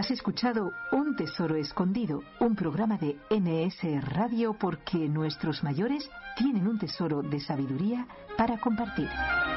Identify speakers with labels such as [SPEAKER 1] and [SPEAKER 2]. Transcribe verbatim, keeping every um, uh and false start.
[SPEAKER 1] Has escuchado Un Tesoro Escondido, un programa de N S Radio, porque nuestros mayores tienen un tesoro de sabiduría para compartir.